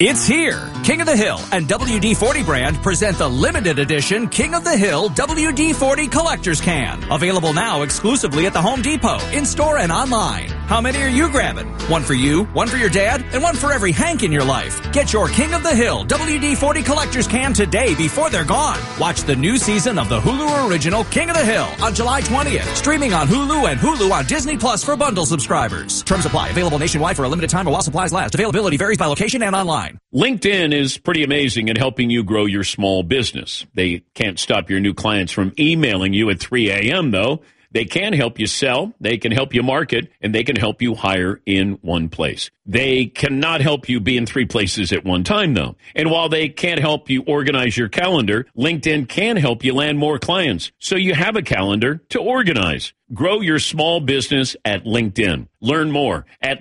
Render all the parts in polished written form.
It's here. King of the Hill and WD-40 brand present the limited edition King of the Hill WD-40 Collector's Can. Available now exclusively at the Home Depot, in-store and online. How many are you grabbing? One for you, one for your dad, and one for every Hank in your life. Get your King of the Hill WD-40 Collector's Can today before they're gone. Watch the new season of the Hulu original King of the Hill on July 20th. Streaming on Hulu and Hulu on Disney Plus for bundle subscribers. Terms apply. Available nationwide for a limited time or while supplies last. Availability varies by location and online. LinkedIn is pretty amazing at helping you grow your small business. They can't stop your new clients from emailing you at 3 a.m., though. They can help you sell, they can help you market, and they can help you hire in one place. They cannot help you be in 3 places at one time, though. And while they can't help you organize your calendar, LinkedIn can help you land more clients so you have a calendar to organize. Grow your small business at LinkedIn. Learn more at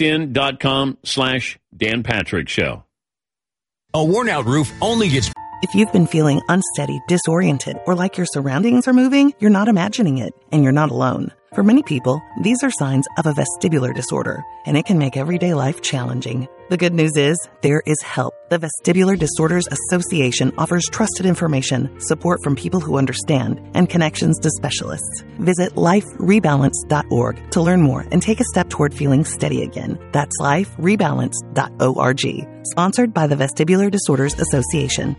linkedin.com/Dan Patrick Show. A worn-out roof only gets... If you've been feeling unsteady, disoriented, or like your surroundings are moving, you're not imagining it, and you're not alone. For many people, these are signs of a vestibular disorder, and it can make everyday life challenging. The good news is, there is help. The Vestibular Disorders Association offers trusted information, support from people who understand, and connections to specialists. Visit liferebalance.org to learn more and take a step toward feeling steady again. That's liferebalance.org. Sponsored by the Vestibular Disorders Association.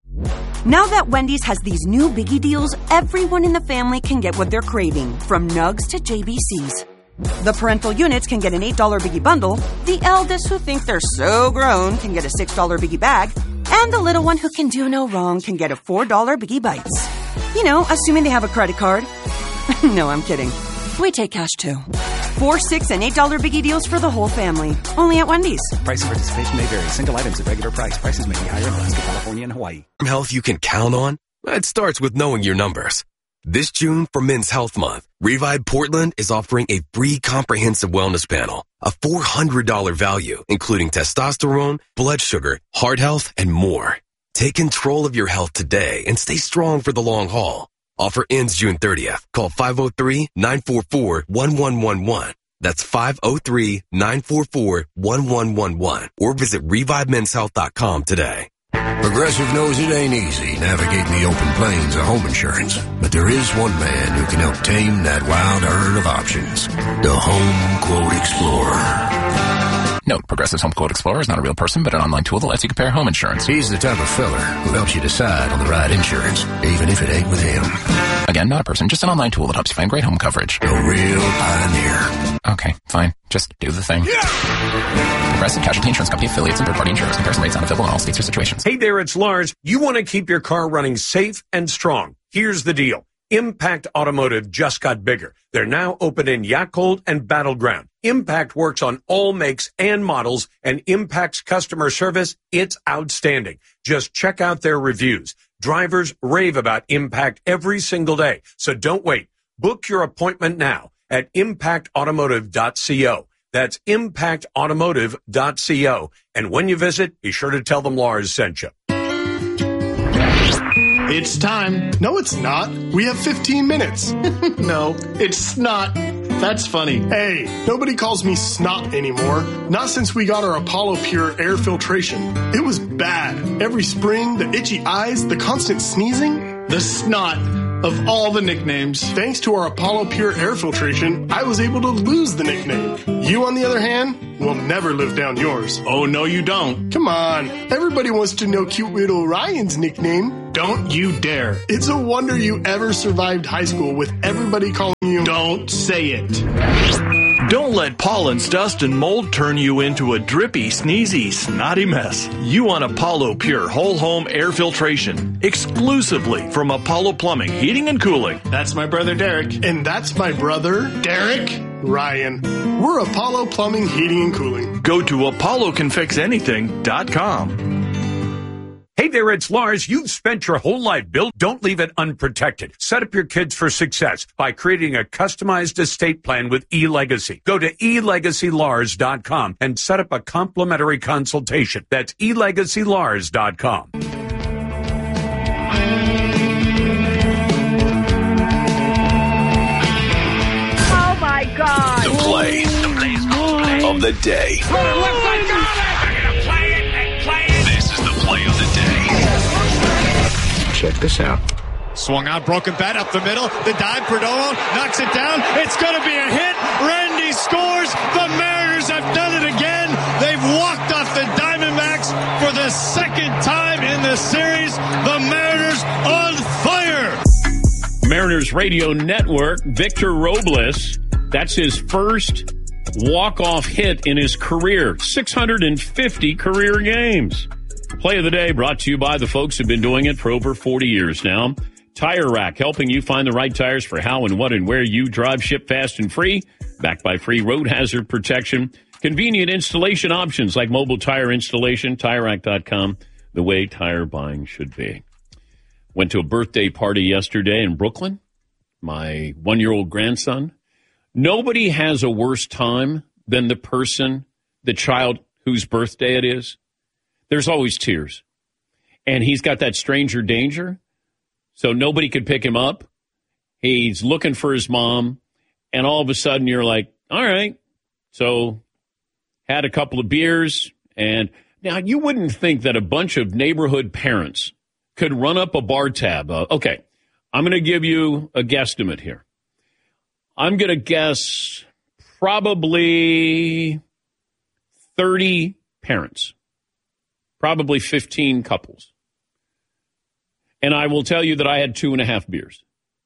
Now that Wendy's has these new biggie deals, everyone in the family can get what they're craving, from nugs to JBCs. The parental units can get an $8 biggie bundle, the eldest who think they're so grown can get a $6 biggie bag, and the little one who can do no wrong can get a $4 biggie bites. You know, assuming they have a credit card. No, I'm kidding. We take cash too. 4, 6, and $8 biggie deals for the whole family. Only at Wendy's. Price and participation may vary. Single items at regular price. Prices may be higher in Alaska, California, and Hawaii. Health you can count on? It starts with knowing your numbers. This June for Men's Health Month, Revive Portland is offering a free comprehensive wellness panel, a $400 value, including testosterone, blood sugar, heart health, and more. Take control of your health today and stay strong for the long haul. Offer ends June 30th. Call 503-944-1111. That's 503-944-1111. Or visit ReviveMen'sHealth.com today. Progressive knows it ain't easy navigating the open plains of home insurance, but there is one man who can help tame that wild herd of options. The Home Quote Explorer. Note, Progressive's Home Quote Explorer is not a real person, but an online tool that lets you compare home insurance. He's the type of feller who helps you decide on the right insurance, even if it ain't with him. Again, not a person, just an online tool that helps you find great home coverage. A real pioneer. Okay, fine. Just do the thing. Yeah! Progressive Casualty Insurance Company affiliates and third-party insurers. Comparison rates not available in all states or situations. Hey there, it's Lars. You want to keep your car running safe and strong. Here's the deal. Impact Automotive just got bigger. They're now open in Yakult and Battleground. Impact works on all makes and models, and Impact's customer service, it's outstanding. Just check out their reviews. Drivers rave about Impact every single day, so don't wait. Book your appointment now at impactautomotive.co. That's impactautomotive.co. And when you visit, be sure to tell them Lars sent you. It's time. No, it's not. We have 15 minutes. No, it's snot. That's funny. Hey, nobody calls me snot anymore. Not since we got our Apollo Pure air filtration. It was bad. Every spring, the itchy eyes, the constant sneezing. The snot of all the nicknames. Thanks to our Apollo Pure air filtration, I was able to lose the nickname. You, on the other hand, will never live down yours. Oh, no, you don't. Come on. Everybody wants to know cute little Ryan's nickname. Don't you dare. It's a wonder you ever survived high school with everybody calling you... Don't say it. Don't let pollens, dust, and mold turn you into a drippy, sneezy, snotty mess. You want Apollo Pure Whole Home Air Filtration, exclusively from Apollo Plumbing, Heating and Cooling. That's my brother Derek. And that's my brother Derek. Ryan. We're Apollo Plumbing, Heating and Cooling. Go to ApolloConFixAnything.com. Hey there, it's Lars. You've spent your whole life built. Don't leave it unprotected. Set up your kids for success by creating a customized estate plan with eLegacy. Go to elegacylars.com and set up a complimentary consultation. That's elegacylars.com. Oh my God. The play of the day. Run it left side, got it! I'm going to play it and play Check this out. Swung out, broken bat up the middle. The dive, Perdomo knocks it down. It's going to be a hit. Randy scores. The Mariners have done it again. They've walked off the Diamondbacks for the second time in the series. The Mariners on fire. Mariners Radio Network, Victor Robles. That's his first walk-off hit in his career. 650 career games. Play of the day brought to you by the folks who've been doing it for over 40 years now. Tire Rack, helping you find the right tires for how and what and where you drive. Ship fast and free. Backed by free road hazard protection. Convenient installation options like mobile tire installation. TireRack.com, the way tire buying should be. Went to a birthday party yesterday in Brooklyn. My 1-year-old grandson. Nobody has a worse time than the child whose birthday it is. There's always tears. And he's got that stranger danger. So nobody could pick him up. He's looking for his mom. And all of a sudden you're like, all right. So had a couple of beers. And now you wouldn't think that a bunch of neighborhood parents could run up a bar tab. Okay, I'm going to give you a guesstimate here. I'm going to guess probably 30 parents, probably 15 couples. And I will tell you that I had 2.5 beers.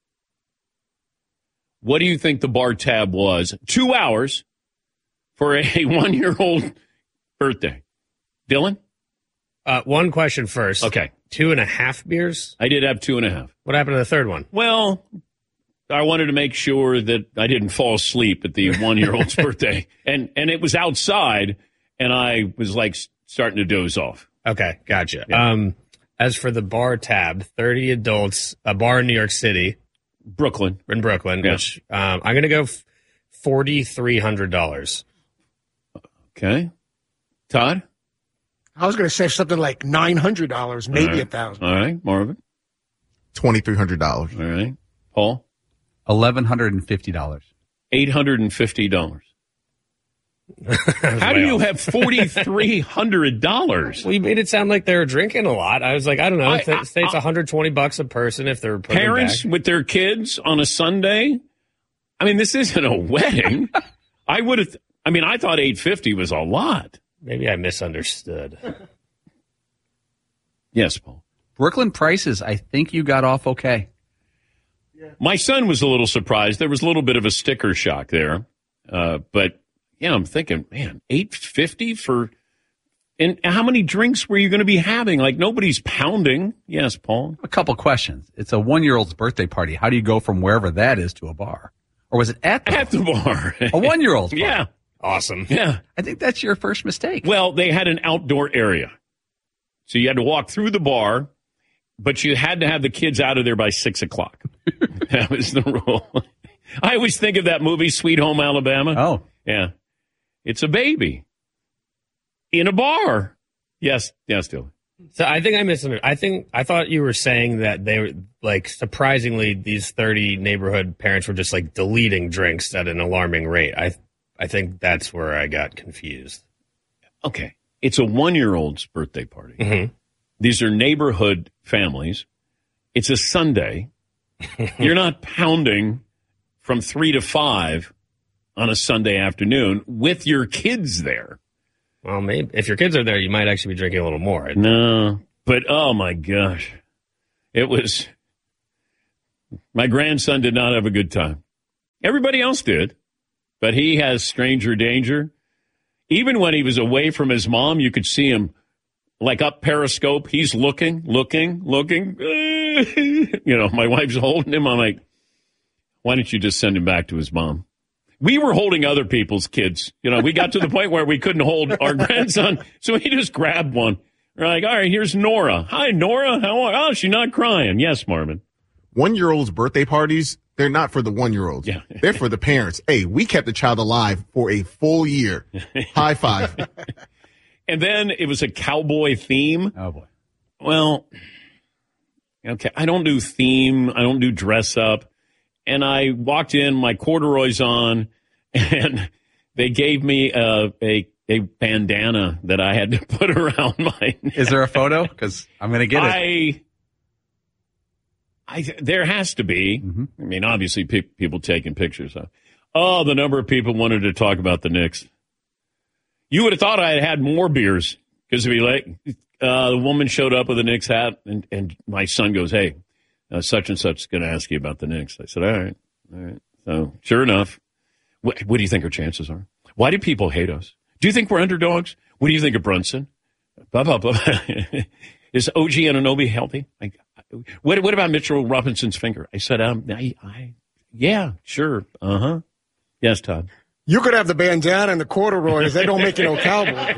What do you think the bar tab was? 2 hours for a 1-year-old birthday. Dylan? One question first. Okay. 2.5 beers? I did have 2.5. What happened to the third one? Well, I wanted to make sure that I didn't fall asleep at the 1-year-old's birthday. And it was outside, and I was like starting to doze off. Okay, gotcha. Yeah. As for the bar tab, 30 adults, a bar in New York City. Brooklyn. In Brooklyn, yeah. Which I'm going to go $4,300. Okay. Todd? I was going to say something like $900, maybe $1,000. All right. Marvin? $2,300. All right. Paul? $1,150. $850. How do you have $4,300? Well, you made it sound like they were drinking a lot. I was like, I don't know. Say it's $120 a person if they're parents with their kids on a Sunday. I mean, this isn't a wedding. I thought $850 was a lot. Maybe I misunderstood. Yes, Paul. Brooklyn prices, I think you got off okay. My son was a little surprised. There was a little bit of a sticker shock there. But, yeah, I'm thinking, man, $850 for – and how many drinks were you going to be having? Like, nobody's pounding. Yes, Paul? A couple questions. It's a 1-year-old's birthday party. How do you go from wherever that is to a bar? Or was it at the bar? A 1-year-old's bar. Yeah. Awesome. Yeah. I think that's your first mistake. Well, they had an outdoor area. So you had to walk through the bar, but you had to have the kids out of there by 6 o'clock. That was the rule. I always think of that movie, Sweet Home Alabama. Oh. Yeah. It's a baby in a bar. Yes, Dylan. So I think I misunderstood. I thought you were saying that they were, like, surprisingly, these 30 neighborhood parents were just, like, deleting drinks at an alarming rate. I think that's where I got confused. Okay. It's a 1-year-old's birthday party. Mm-hmm. These are neighborhood families. It's a Sunday. You're not pounding from 3 to 5 on a Sunday afternoon with your kids there. Well, maybe if your kids are there, you might actually be drinking a little more. No, but oh my gosh. My grandson did not have a good time. Everybody else did, but he has stranger danger. Even when he was away from his mom, you could see him like up Periscope. He's looking. My wife's holding him. I'm like, why don't you just send him back to his mom? We were holding other people's kids. We got to the point where we couldn't hold our grandson, so he just grabbed one. We're like, all right, here's Nora. Hi, Nora. How are you? Oh, she's not crying. Yes, Marvin. 1-year-olds' birthday parties, they're not for the 1-year-olds. Yeah. They're for the parents. Hey, we kept the child alive for a full year. High five. And then it was a cowboy theme. Oh, boy. Well, okay, I don't do theme. I don't do dress up. And I walked in, my corduroys on, and they gave me a bandana that I had to put around my neck. Is there a photo? Because I'm going to get it. There has to be. I mean, obviously, people taking pictures of. Oh, the number of people wanted to talk about the Knicks. You would have thought I had had more beers because the woman showed up with a Knicks hat, and my son goes, "Hey, such and such is going to ask you about the Knicks." I said, "All right." So, sure enough, what do you think our chances are? Why do people hate us? Do you think we're underdogs? What do you think of Brunson? Blah, blah, blah. Is OG Anunoby healthy? What about Mitchell Robinson's finger? I said, yeah, sure. Uh-huh. Yes, Todd. You could have the bandana and the corduroys. They don't make you no cowboy.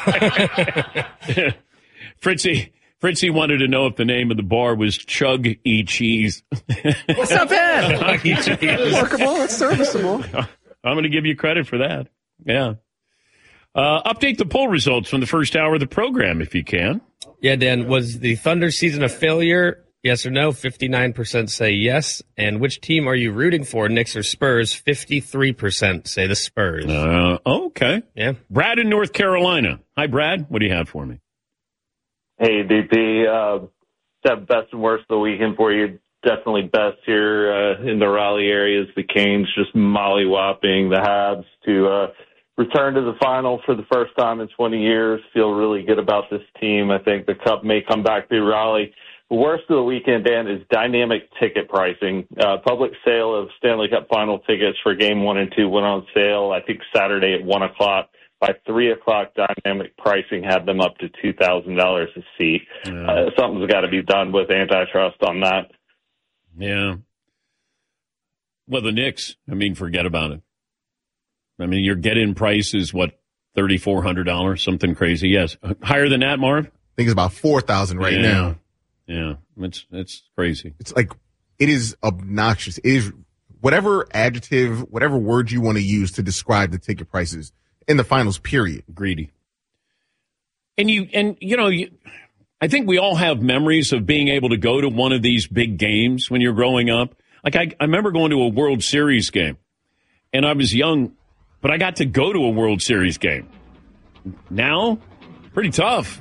Fritzy wanted to know if the name of the bar was Chug E. Cheese. What's not bad? Workable. It's serviceable. I'm going to give you credit for that. Yeah. Update the poll results from the first hour of the program, if you can. Yeah, Dan, was the Thunder season a failure? Yes or no? 59% say yes. And which team are you rooting for, Knicks or Spurs? 53% say the Spurs. Okay. Yeah. Brad in North Carolina. Hi, Brad. What do you have for me? Hey, DP. Best and worst of the weekend for you. Definitely best here in the Raleigh areas. The Canes just mollywopping the Habs to return to the final for the first time in 20 years. Feel really good about this team. I think the Cup may come back through Raleigh. The worst of the weekend, Dan, is dynamic ticket pricing. Public sale of Stanley Cup final tickets for Game 1 and 2 went on sale, I think, Saturday at 1 o'clock. By 3 o'clock, dynamic pricing had them up to $2,000 a seat. Something's got to be done with antitrust on that. Yeah. Well, the Knicks, forget about it. Your get-in price is, what, $3,400, something crazy. Yes. Higher than that, Marv? I think it's about $4,000 right now. Yeah, it's crazy. It's like, it is obnoxious. It is whatever adjective, whatever word you want to use to describe the ticket prices in the finals, period. Greedy. And I think we all have memories of being able to go to one of these big games when you're growing up. Like, I remember going to a World Series game, and I was young, but I got to go to a World Series game. Now, pretty tough.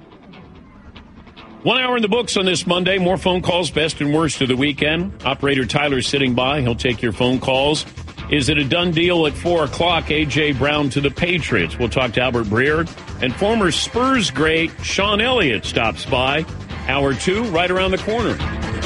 1 hour in the books on this Monday. More phone calls, best and worst of the weekend. Operator Tyler's sitting by. He'll take your phone calls. Is it a done deal at 4 o'clock? A.J. Brown to the Patriots. We'll talk to Albert Breer. And former Spurs great Sean Elliott stops by. Hour 2, right around the corner.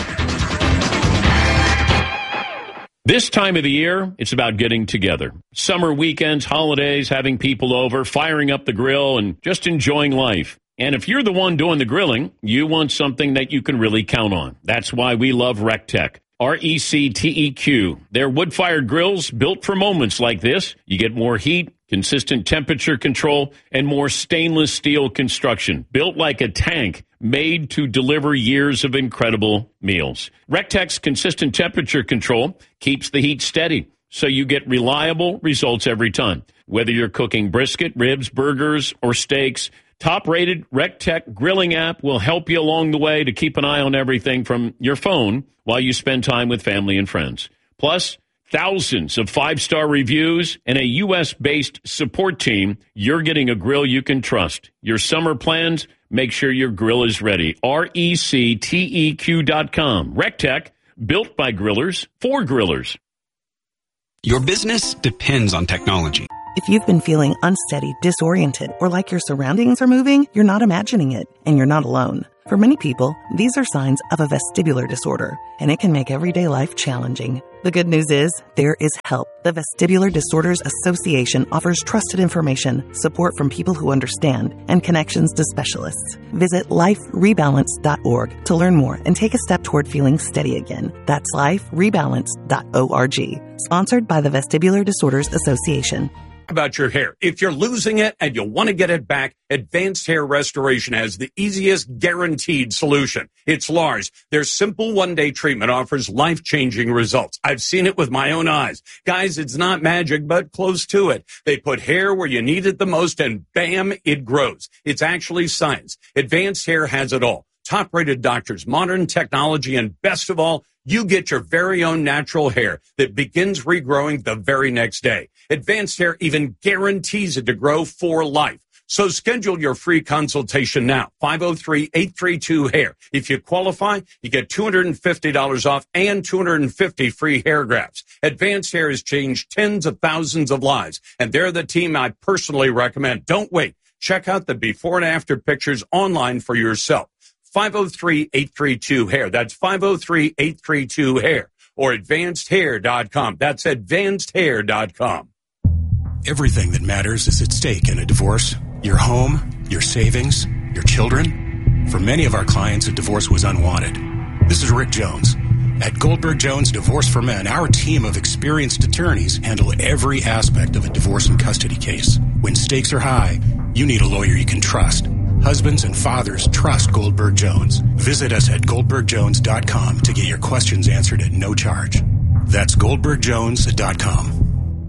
This time of the year, it's about getting together. Summer weekends, holidays, having people over, firing up the grill, and just enjoying life. And if you're the one doing the grilling, you want something that you can really count on. That's why we love RecTech. RecTeq. They're wood-fired grills built for moments like this. You get more heat, consistent temperature control, and more stainless steel construction. Built like a tank, made to deliver years of incredible meals. RecTech's consistent temperature control keeps the heat steady, so you get reliable results every time. Whether you're cooking brisket, ribs, burgers, or steaks, top-rated RecTech grilling app will help you along the way to keep an eye on everything from your phone while you spend time with family and friends. Plus, thousands of 5-star reviews and a U.S.-based support team. You're getting a grill you can trust. Your summer plans, make sure your grill is ready. RecTeq.com. RecTech, built by grillers, for grillers. Your business depends on technology. If you've been feeling unsteady, disoriented, or like your surroundings are moving, you're not imagining it, and you're not alone. For many people, these are signs of a vestibular disorder, and it can make everyday life challenging. The good news is, there is help. The Vestibular Disorders Association offers trusted information, support from people who understand, and connections to specialists. Visit liferebalance.org to learn more and take a step toward feeling steady again. That's liferebalance.org. Sponsored by the Vestibular Disorders Association. About your hair. If you're losing it and you want to get it back, Advanced Hair Restoration has the easiest guaranteed solution. It's Lars. Their simple one-day treatment offers life-changing results. I've seen it with my own eyes. Guys, it's not magic, but close to it. They put hair where you need it the most and bam, it grows. It's actually science. Advanced Hair has it all. Top-rated doctors, modern technology, and best of all, you get your very own natural hair that begins regrowing the very next day. Advanced Hair even guarantees it to grow for life. So schedule your free consultation now. 503-832-HAIR. If you qualify, you get $250 off and 250 free hair grafts. Advanced Hair has changed tens of thousands of lives, and they're the team I personally recommend. Don't wait. Check out the before and after pictures online for yourself. 503-832-HAIR. That's 503-832-HAIR. Or advancedhair.com. That's advancedhair.com. Everything that matters is at stake in a divorce. Your home, your savings, your children. For many of our clients, a divorce was unwanted. This is Rick Jones. At Goldberg Jones Divorce for Men, our team of experienced attorneys handle every aspect of a divorce and custody case. When stakes are high, you need a lawyer you can trust. Husbands and fathers trust Goldberg Jones. Visit us at goldbergjones.com to get your questions answered at no charge. That's goldbergjones.com.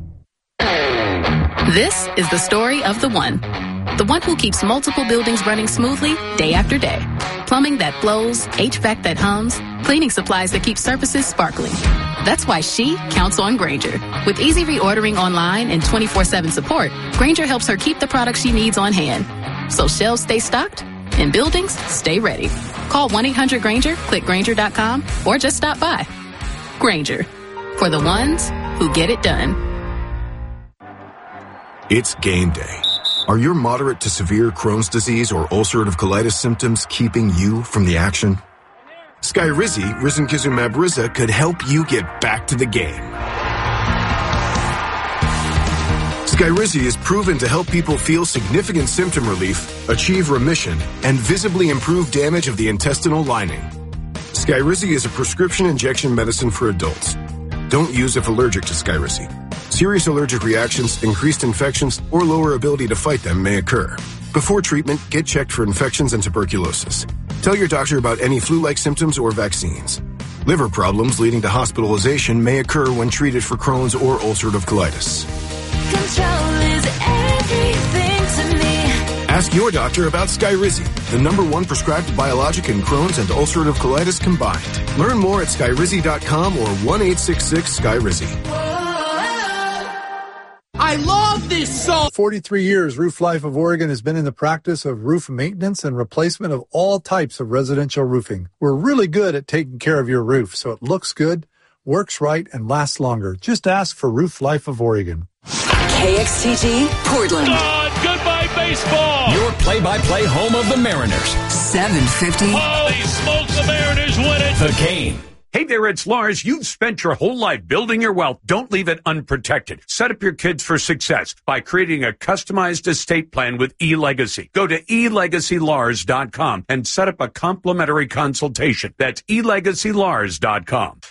This is the story of the one who keeps multiple buildings running smoothly day after day. Plumbing that flows, HVAC that hums, cleaning supplies that keep surfaces sparkling. That's why she counts on Grainger. With easy reordering online and 24/7 support, Grainger helps her keep the products she needs on hand. So shelves stay stocked and buildings stay ready. Call 1-800-GRAINGER, click Grainger.com, or just stop by. Grainger, for the ones who get it done. It's game day. Are your moderate to severe Crohn's disease or ulcerative colitis symptoms keeping you from the action? Skyrizi, risankizumab Riza, could help you get back to the game. Skyrizi is proven to help people feel significant symptom relief, achieve remission, and visibly improve damage of the intestinal lining. Skyrizi is a prescription injection medicine for adults. Don't use if allergic to Skyrizi. Serious allergic reactions, increased infections, or lower ability to fight them may occur. Before treatment, get checked for infections and tuberculosis. Tell your doctor about any flu-like symptoms or vaccines. Liver problems leading to hospitalization may occur when treated for Crohn's or ulcerative colitis. Control is everything to me. Ask your doctor about Skyrizi, the #1 prescribed biologic in Crohn's and ulcerative colitis combined. Learn more at skyrizi.com or 1-866-SKYRIZI. I love this song! 43 years, Roof Life of Oregon has been in the practice of roof maintenance and replacement of all types of residential roofing. We're really good at taking care of your roof so it looks good, works right, and lasts longer. Just ask for Roof Life of Oregon. KXTG, Portland. Goodbye, baseball. Your play-by-play home of the Mariners. 750. Holy smokes, the Mariners win it. The Cane. Hey there, it's Lars. You've spent your whole life building your wealth. Don't leave it unprotected. Set up your kids for success by creating a customized estate plan with eLegacy. Go to elegacylars.com and set up a complimentary consultation. That's elegacylars.com.